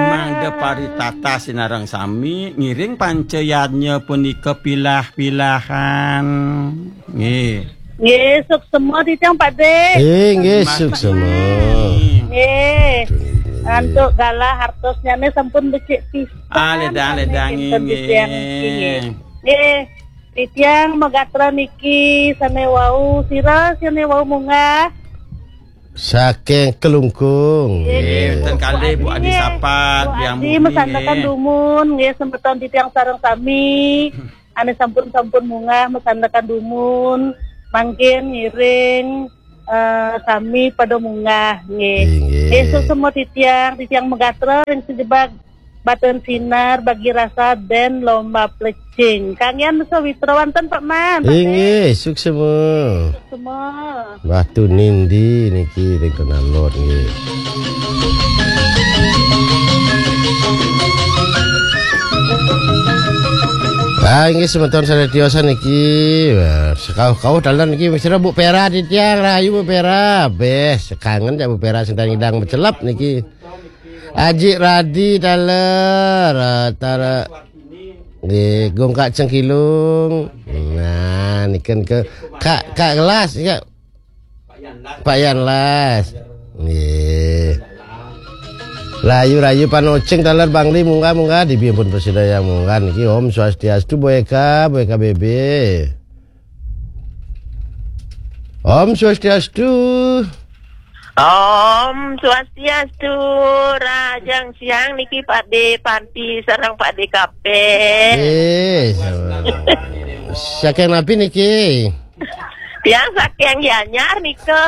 mangga paritata sinarang sami ngiring panceyannya punika pilah-pilahan. Nggih, suk semua titiang Pak De. Nggih, suk semua. Nggih. Antuk galah hartosnya ne sampun becik pisan. Ledang nggih. Nggih. Titiang megatra niki sane wau sira sane wau munggah. Saking Kelungkung. Nggih, wonten kalih Bu Adi Sapat yang Adi mesandakan dumun nggih sembeton titiang sareng sami. Ane sampun-sampun munggah mesandakan dumun. Mangkin ngiring sami pada munggah nggih. Esuk semua titiang megatra yang sejebak Baten Sinar bagi rasa dan lomba plecing. Kangen sawitra wonten Pak Man. Nggih, suk semua. Semua. Batu nindi niki ring kenalor nggih. Nggih semeton sadaya niki. Kau dalan niki wis Bu Pera titiang rayu Bu Pera. Bes kangen ya Bu Pera sing ngidang mecelap niki. Aji Radi daler tara nggih gong Kak Cengkilung. Nah niken ke Kak Gelas ya. Pak Yan Las. Nggih. Rayu panoceng daler Bangli munggah dibimpun Presiden yang munggah niki Om Swastiastu Boyeka BB. Om Swastiastu. Om Swastiastu Rajang siang niki Pak De Panti sareng Pak De Kape. Saking napi niki? Tiang saking Gianyar nika.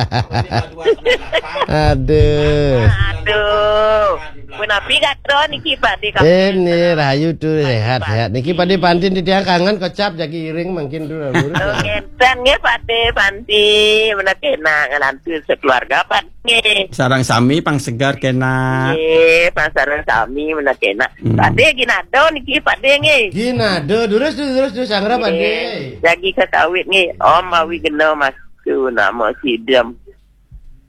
Aduh. Menapi gatro niki Pak De Kape. Ini rahayu tuh sehat. Niki Pak De Panti titiang kangen kocap jagi iring mungkin dulu. Ngenten nggih Pak De Panti menakena ngalantur sekeluarga Pak nggih. Sarang sami pang segar kena. Nggih, pasarang sami menakena. Pak De ginado niki Pak De nggih. Ginado terus sangra Pak De. Jagi kakawit nggih. Om awi geno mas tu nama sidem.